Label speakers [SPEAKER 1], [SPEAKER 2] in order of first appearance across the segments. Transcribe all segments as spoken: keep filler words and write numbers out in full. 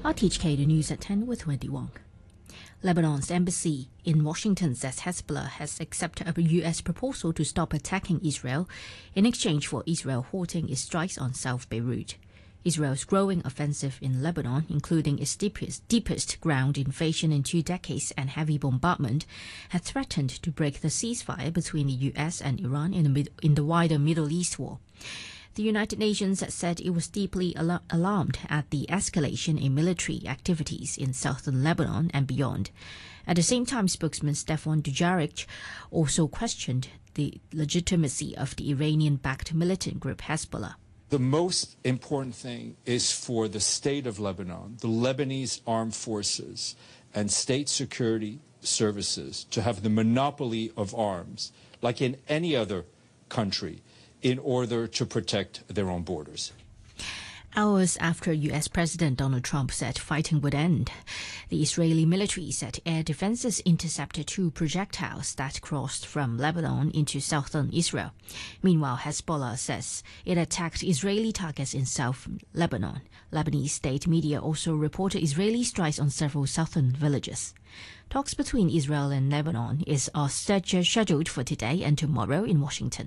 [SPEAKER 1] R T H K, the news at ten with Wendy Wong. Lebanon's embassy in Washington says Hezbollah has accepted a U S proposal to stop attacking Israel in exchange for Israel halting its strikes on South Beirut. Israel's growing offensive in Lebanon, including its deepest, deepest ground invasion in two decades and heavy bombardment, had threatened to break the ceasefire between the U S and Iran in the, mid, in the wider Middle East war. The United Nations has said it was deeply al- alarmed at the escalation in military activities in southern Lebanon and beyond. At the same time, spokesman Stefan Dujarric also questioned the legitimacy of the Iranian-backed militant group Hezbollah.
[SPEAKER 2] The most important thing is for the state of Lebanon, the Lebanese armed forces, and state security services to have the monopoly of arms, like in any other country, in order to protect their own borders.
[SPEAKER 1] Hours after U S President Donald Trump said fighting would end, the Israeli military said air defenses intercepted two projectiles that crossed from Lebanon into southern Israel. Meanwhile, Hezbollah says it attacked Israeli targets in South Lebanon. Lebanese state media also reported Israeli strikes on several southern villages. Talks between Israel and Lebanon is are scheduled for today and tomorrow in Washington.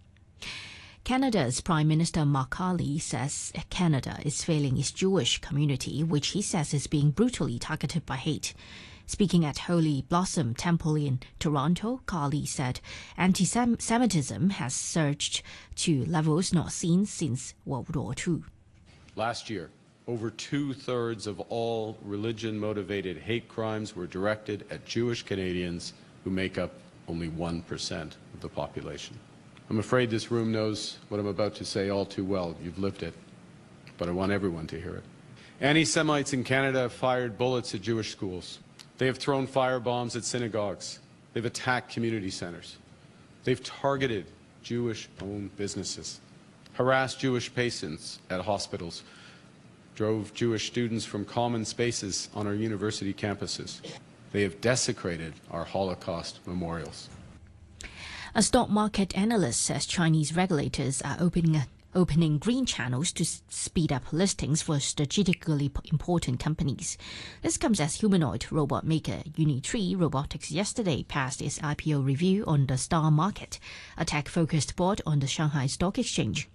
[SPEAKER 1] Canada's Prime Minister Mark Carney says Canada is failing its Jewish community, which he says is being brutally targeted by hate. Speaking at Holy Blossom Temple in Toronto, Carney said anti-Semitism has surged to levels not seen since World War Two.
[SPEAKER 3] Last year, over two-thirds of all religion-motivated hate crimes were directed at Jewish Canadians, who make up only one percent of the population. I'm afraid this room knows what I'm about to say all too well. You've lived it, but I want everyone to hear it. Anti-Semites in Canada have fired bullets at Jewish schools. They have thrown firebombs at synagogues. They've attacked community centers. They've targeted Jewish-owned businesses, harassed Jewish patients at hospitals, drove Jewish students from common spaces on our university campuses. They have desecrated our Holocaust memorials.
[SPEAKER 1] A stock market analyst says Chinese regulators are opening a, opening green channels to s- speed up listings for strategically p- important companies. This comes as humanoid robot maker Unitree Robotics yesterday passed its I P O review on the Star Market, a tech-focused board on the Shanghai Stock Exchange.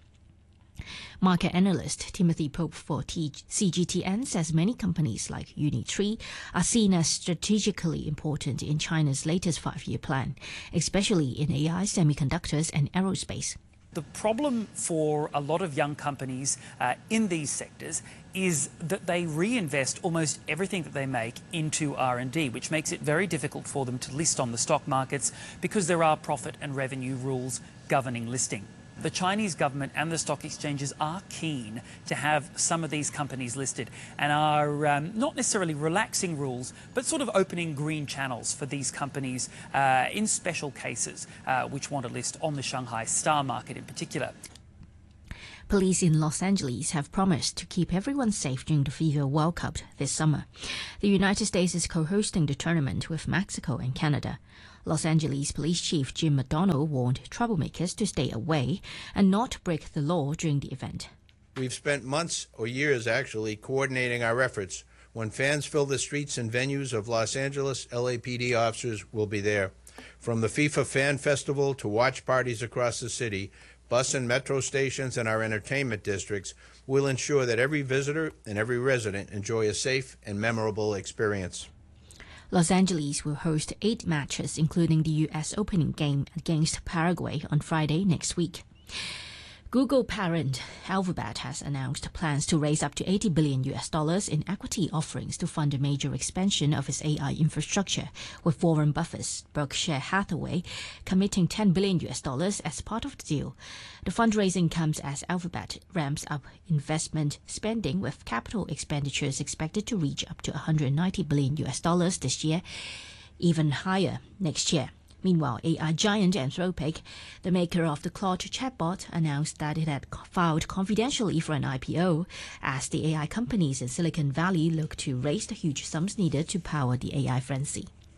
[SPEAKER 1] Market analyst Timothy Pope for T- C G T N says many companies like Unitree are seen as strategically important in China's latest five-year plan, especially in A I, semiconductors and aerospace.
[SPEAKER 4] The problem for a lot of young companies uh, in these sectors is that they reinvest almost everything that they make into R and D, which makes it very difficult for them to list on the stock markets because there are profit and revenue rules governing listing. The Chinese government and the stock exchanges are keen to have some of these companies listed and are um, not necessarily relaxing rules, but sort of opening green channels for these companies uh, in special cases, uh, which want to list on the Shanghai Star Market in particular.
[SPEAKER 1] Police in Los Angeles have promised to keep everyone safe during the FIFA World Cup this summer. The United States is co-hosting the tournament with Mexico and Canada. Los Angeles Police Chief Jim McDonnell warned troublemakers to stay away and not break the law during the event.
[SPEAKER 5] We've spent months or years actually coordinating our efforts. When fans fill the streets and venues of Los Angeles, L A P D officers will be there. From the FIFA Fan Festival to watch parties across the city, bus and metro stations and our entertainment districts will ensure that every visitor and every resident enjoy a safe and memorable experience.
[SPEAKER 1] Los Angeles will host eight matches, including the U S opening game against Paraguay on Friday next week. Google parent Alphabet has announced plans to raise up to eighty billion U S dollars in equity offerings to fund a major expansion of its A I infrastructure, with Warren Buffett's Berkshire Hathaway committing ten billion U S dollars as part of the deal. The fundraising comes as Alphabet ramps up investment spending, with capital expenditures expected to reach up to one hundred ninety billion U S dollars this year, even higher next year. Meanwhile, A I giant Anthropic, the maker of the Claude chatbot, announced that it had filed confidentially for an I P O as the A I companies in Silicon Valley look to raise the huge sums needed to power the A I frenzy.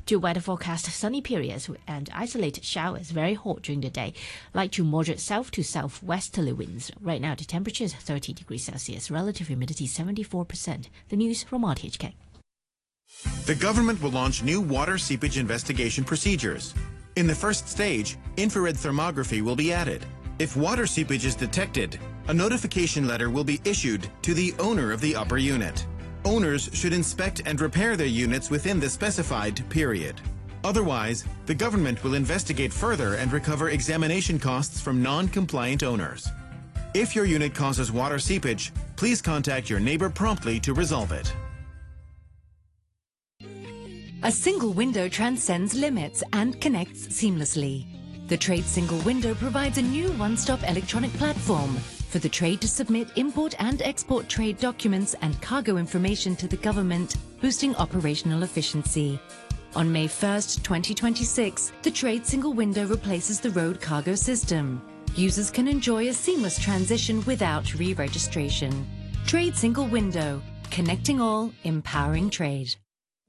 [SPEAKER 1] To weather forecast, sunny periods and isolated showers, very hot during the day. Light to moderate south to southwesterly winds. Right now the temperature is thirty degrees Celsius, relative humidity seventy-four percent. The news from R T H K.
[SPEAKER 6] The government will launch new water seepage investigation procedures. In the first stage, infrared thermography will be added. If water seepage is detected, a notification letter will be issued to the owner of the upper unit. Owners should inspect and repair their units within the specified period. Otherwise, the government will investigate further and recover examination costs from non-compliant owners. If your unit causes water seepage, please contact your neighbor promptly to resolve it.
[SPEAKER 7] A single window transcends limits and connects seamlessly. The Trade Single Window provides a new one-stop electronic platform for the trade to submit import and export trade documents and cargo information to the government, boosting operational efficiency. On May first, twenty twenty-six, the Trade Single Window replaces the road cargo system. Users can enjoy a seamless transition without re-registration. Trade Single Window, connecting all, empowering trade.